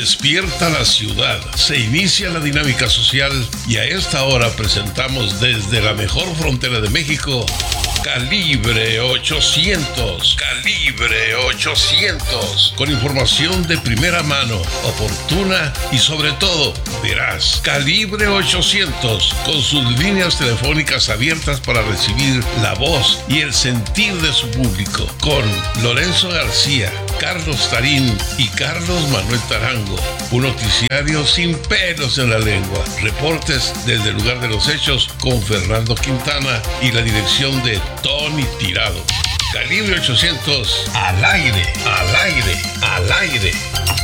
Despierta la ciudad, se inicia la dinámica social y a esta hora presentamos desde la mejor frontera de México, Calibre 800. Calibre 800. Con información de primera mano, oportuna y sobre todo veraz. Calibre 800. Con sus líneas telefónicas abiertas para recibir la voz y el sentir de su público. Con Lorenzo García, Carlos Tarín y Carlos Manuel Tarango. Un noticiario sin pelos en la lengua. Reportes desde el lugar de los hechos con Fernando Quintana y la dirección de Tony Tirado. Calibre 800, al aire, al aire, al aire.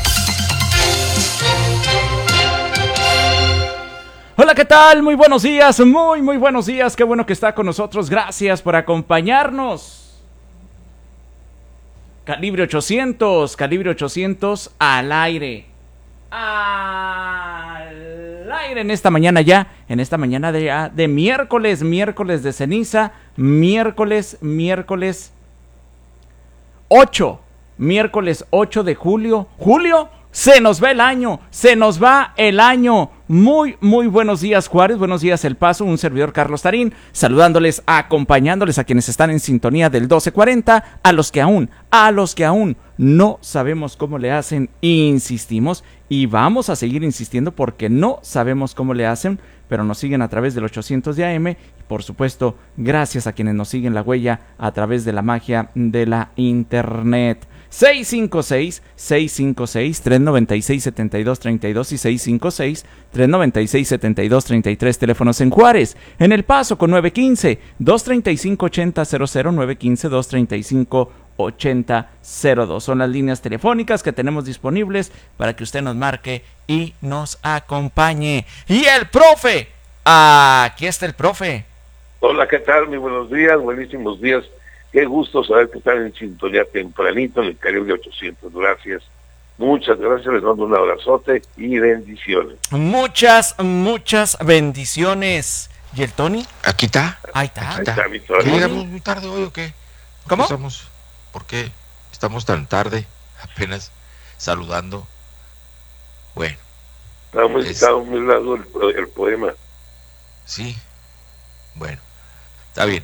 Hola, ¿qué tal? Muy buenos días, muy buenos días. Qué bueno que está con nosotros. Gracias por acompañarnos. Calibre 800 al aire. Al aire en esta mañana ya, de miércoles de ceniza, miércoles 8 de julio. Julio, se nos va el año. Muy buenos días, Juárez, buenos días, El Paso, un servidor Carlos Tarín, saludándoles, acompañándoles a quienes están en sintonía del 1240, a los que aún no sabemos cómo le hacen, insistimos y vamos a seguir insistiendo porque no sabemos cómo le hacen, pero nos siguen a través del 800 de AM y por supuesto, gracias a quienes nos siguen la huella a través de la magia de la internet. 656-396-7232 y 656-396-7233, teléfonos en Juárez, en El Paso con 915-235-8000, 915-235-8002, son las líneas telefónicas que tenemos disponibles para que usted nos marque y nos acompañe. Y el profe, aquí está el profe. Hola, ¿qué tal? Muy buenos días, buenísimos días. Qué gusto saber que están en sintonía tempranito en el Calibre 800. Gracias. Muchas gracias. Les mando un abrazote y bendiciones. Muchas bendiciones. ¿Y el Tony? Aquí está. Ahí está mi Tony. ¿Llegamos muy tarde hoy o qué? ¿Cómo? ¿Por qué estamos tan tarde? Apenas saludando. Bueno. Estaba muy largo el poema. Sí. Bueno. Está bien.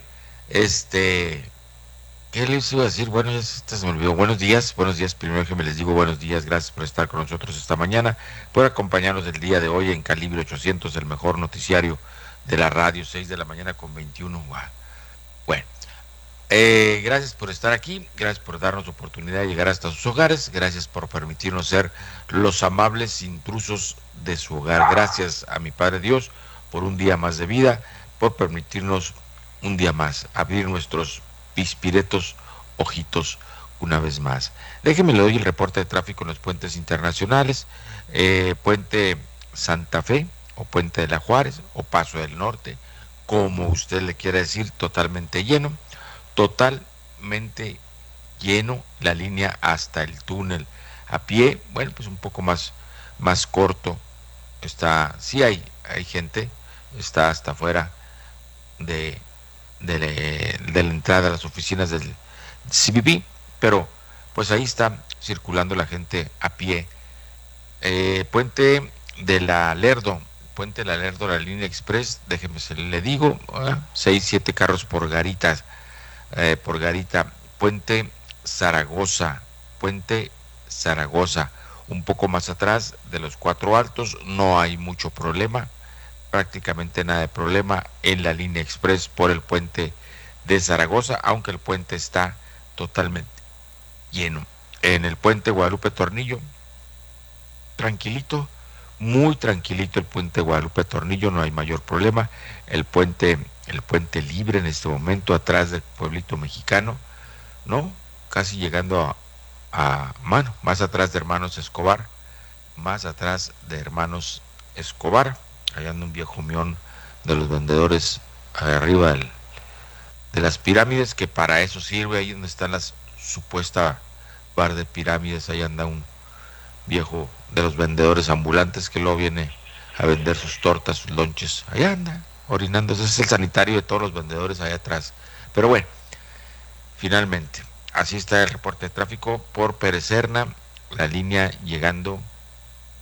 ¿Qué les iba a decir? Bueno, ya se me olvidó. Buenos días, primero que me les digo buenos días, gracias por estar con nosotros esta mañana, por acompañarnos el día de hoy en Calibre 800, el mejor noticiario de la radio, 6 de la mañana con 21. Bueno, gracias por estar aquí, gracias por darnos oportunidad de llegar hasta sus hogares, gracias por permitirnos ser los amables intrusos de su hogar, gracias a mi Padre Dios por un día más de vida, por permitirnos un día más abrir nuestros pispiretos ojitos una vez más. Déjenme le doy el reporte de tráfico en los puentes internacionales, Puente Santa Fe, o Puente de la Juárez, o Paso del Norte, como usted le quiera decir, totalmente lleno, la línea hasta el túnel. A pie, bueno, pues un poco más corto, sí hay gente, está hasta afuera de la entrada a las oficinas del CBP, pero pues ahí está circulando la gente a pie. Puente de la Lerdo, la línea express, déjeme le digo, 6-7 carros por garita. Puente Zaragoza, un poco más atrás de los Cuatro Altos, no hay mucho problema, prácticamente nada de problema en la línea express por el puente de Zaragoza, aunque el puente está totalmente lleno. En el puente Guadalupe Tornillo, tranquilito, muy tranquilito el puente Guadalupe Tornillo, no hay mayor problema. El puente libre en este momento, atrás del pueblito mexicano, ¿no? Casi llegando más atrás de Hermanos Escobar, allá anda un viejo mión de los vendedores arriba de las pirámides, que para eso sirve, ahí donde están las supuesta bar de pirámides, ahí anda un viejo de los vendedores ambulantes que luego viene a vender sus tortas, sus lonches, allá anda, orinándose, ese es el sanitario de todos los vendedores allá atrás. Pero bueno, finalmente, así está el reporte de tráfico por Pérez Serna, la línea llegando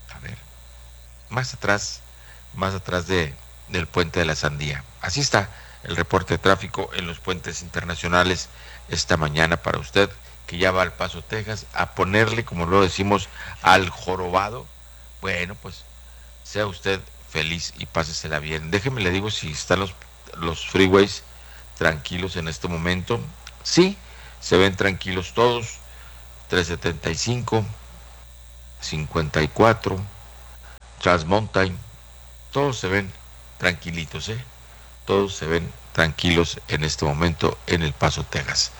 más atrás del puente de la Sandía. Así está el reporte de tráfico en los puentes internacionales esta mañana para usted que ya va al Paso, Texas, a ponerle, como lo decimos, al jorobado. Bueno, pues sea usted feliz y pásesela bien. Déjeme le digo si están los freeways tranquilos en este momento. Sí, se ven tranquilos todos. 375, 54, Trans Mountain, todos se ven tranquilitos, todos se ven tranquilos en este momento en El Paso, Texas.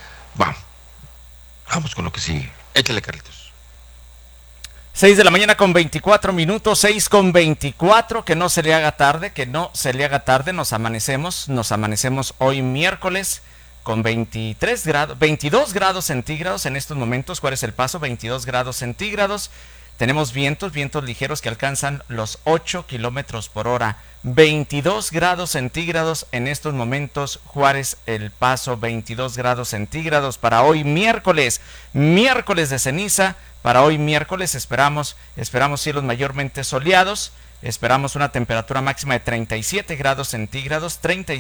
Vamos con lo que sigue. Échale, Carlitos. 6 de la mañana con 24 minutos, 6 con 24, que no se le haga tarde, nos amanecemos hoy miércoles con 22 grados centígrados en estos momentos. ¿Cuál es El Paso? 22 grados centígrados. Tenemos vientos ligeros que alcanzan los 8 kilómetros por hora. 22 grados centígrados en estos momentos. Juárez, El Paso, 22 grados centígrados para hoy miércoles de ceniza. Para hoy miércoles esperamos cielos mayormente soleados. Esperamos una temperatura máxima de 37 grados centígrados.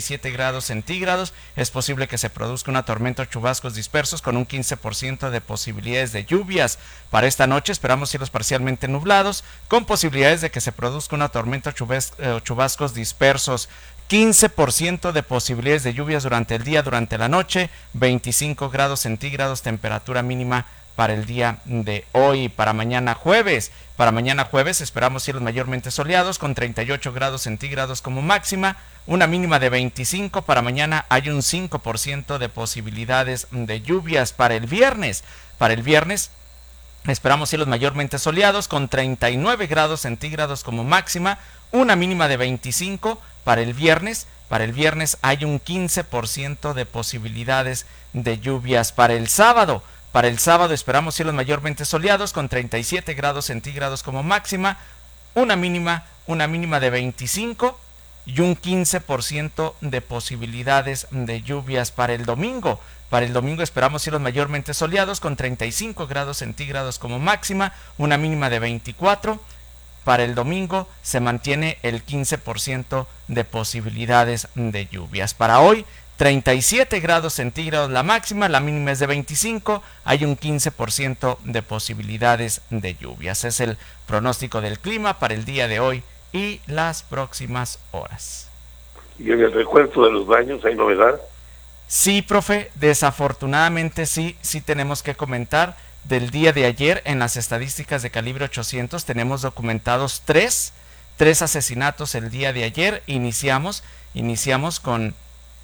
Es posible que se produzca una tormenta o chubascos dispersos con un 15% de posibilidades de lluvias. Para esta noche esperamos cielos parcialmente nublados con posibilidades de que se produzca una tormenta o chubascos dispersos. 15% de posibilidades de lluvias durante el día, durante la noche. 25 grados centígrados, temperatura mínima para el día de hoy. Para mañana jueves esperamos cielos mayormente soleados con 38 grados centígrados como máxima, una mínima de 25. Para mañana hay un 5% de posibilidades de lluvias. Para el viernes esperamos cielos mayormente soleados con 39 grados centígrados como máxima, una mínima de 25. Para el viernes hay un 15% de posibilidades de lluvias. Para el sábado esperamos cielos mayormente soleados con 37 grados centígrados como máxima, una mínima de 25 y un 15% de posibilidades de lluvias. Para el domingo esperamos cielos mayormente soleados con 35 grados centígrados como máxima, una mínima de 24. Para el domingo se mantiene el 15% de posibilidades de lluvias. Para hoy, 37 grados centígrados la máxima, la mínima es de 25, hay un 15% de posibilidades de lluvias. Es el pronóstico del clima para el día de hoy y las próximas horas. ¿Y en el recuento de los daños hay novedad? Sí, profe, desafortunadamente sí tenemos que comentar. Del día de ayer, en las estadísticas de calibre 800, tenemos documentados tres asesinatos el día de ayer. Iniciamos con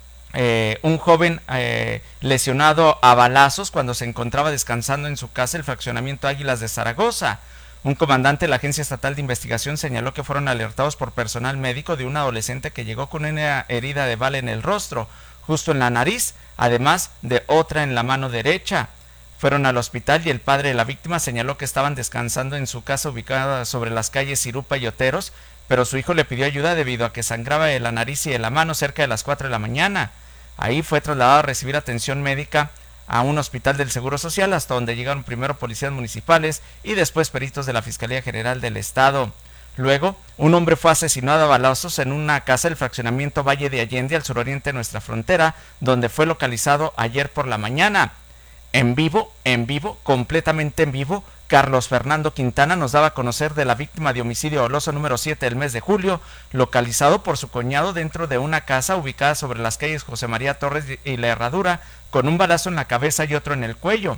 un joven lesionado a balazos cuando se encontraba descansando en su casa, el fraccionamiento Águilas de Zaragoza. Un comandante de la Agencia Estatal de Investigación señaló que fueron alertados por personal médico de un adolescente que llegó con una herida de bala en el rostro, justo en la nariz, además de otra en la mano derecha. Fueron al hospital y el padre de la víctima señaló que estaban descansando en su casa ubicada sobre las calles Cirupa y Oteros, pero su hijo le pidió ayuda debido a que sangraba de la nariz y de la mano cerca de las 4 de la mañana. Ahí fue trasladado a recibir atención médica a un hospital del Seguro Social, hasta donde llegaron primero policías municipales y después peritos de la Fiscalía General del Estado. Luego, un hombre fue asesinado a balazos en una casa del fraccionamiento Valle de Allende, al suroriente de nuestra frontera, donde fue localizado ayer por la mañana. En vivo, completamente en vivo, Carlos Fernando Quintana nos daba a conocer de la víctima de homicidio doloso número 7 del mes de julio, localizado por su cuñado dentro de una casa ubicada sobre las calles José María Torres y La Herradura, con un balazo en la cabeza y otro en el cuello.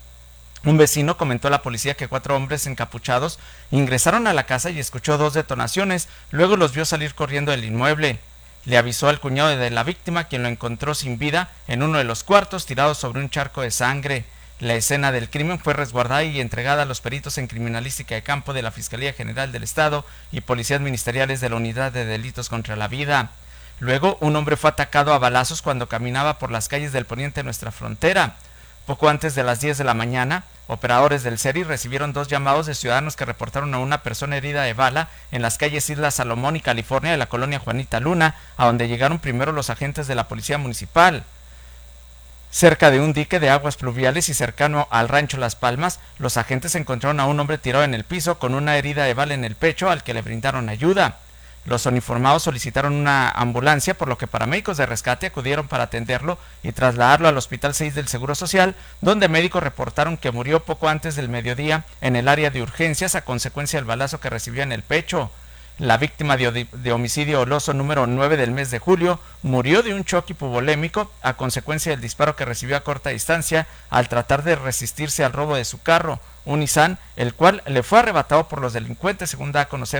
Un vecino comentó a la policía que 4 hombres encapuchados ingresaron a la casa y escuchó 2 detonaciones, luego los vio salir corriendo del inmueble. Le avisó al cuñado de la víctima, quien lo encontró sin vida en uno de los cuartos, tirado sobre un charco de sangre. La escena del crimen fue resguardada y entregada a los peritos en criminalística de campo de la Fiscalía General del Estado y policías ministeriales de la Unidad de Delitos contra la Vida. Luego, un hombre fue atacado a balazos cuando caminaba por las calles del poniente de nuestra frontera. Poco antes de las 10 de la mañana, operadores del SERI recibieron 2 llamados de ciudadanos que reportaron a una persona herida de bala en las calles Isla Salomón y California de la colonia Juanita Luna, a donde llegaron primero los agentes de la policía municipal. Cerca de un dique de aguas pluviales y cercano al rancho Las Palmas, los agentes encontraron a un hombre tirado en el piso con una herida de bala en el pecho al que le brindaron ayuda. Los uniformados solicitaron una ambulancia, por lo que paramédicos de rescate acudieron para atenderlo y trasladarlo al Hospital 6 del Seguro Social, donde médicos reportaron que murió poco antes del mediodía en el área de urgencias a consecuencia del balazo que recibió en el pecho. La víctima de homicidio doloso número 9 del mes de julio murió de un choque hipovolémico a consecuencia del disparo que recibió a corta distancia al tratar de resistirse al robo de su carro, un Nissan, el cual le fue arrebatado por los delincuentes, según da a conocer